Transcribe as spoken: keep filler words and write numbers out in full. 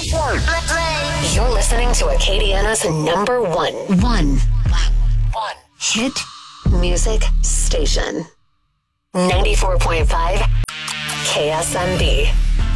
You're listening to Acadiana's number one, one, one hit music station. ninety-four point five K S M B.